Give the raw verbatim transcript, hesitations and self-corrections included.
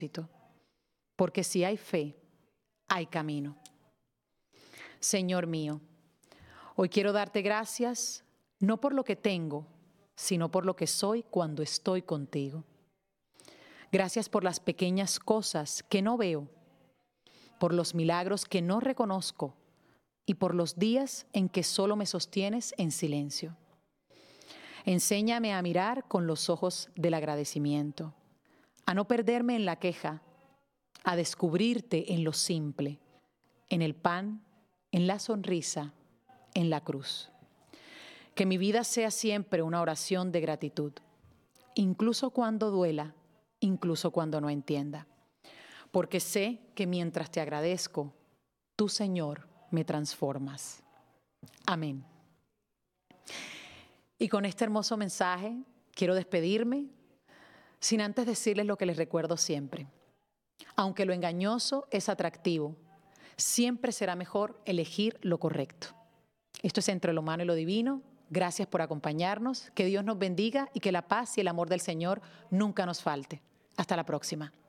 porque si hay fe, hay camino. Señor mío, hoy quiero darte gracias, no por lo que tengo, sino por lo que soy cuando estoy contigo. Gracias por las pequeñas cosas que no veo, por los milagros que no reconozco y por los días en que solo me sostienes en silencio. Enséñame a mirar con los ojos del agradecimiento, a no perderme en la queja, a descubrirte en lo simple, en el pan, en la sonrisa, en la cruz. Que mi vida sea siempre una oración de gratitud, incluso cuando duela, incluso cuando no entienda. Porque sé que mientras te agradezco, tú, Señor, me transformas. Amén. Y con este hermoso mensaje quiero despedirme, sin antes decirles lo que les recuerdo siempre. Aunque lo engañoso es atractivo, siempre será mejor elegir lo correcto. Esto es Entre lo Humano y lo Divino. Gracias por acompañarnos. Que Dios nos bendiga y que la paz y el amor del Señor nunca nos falte. Hasta la próxima.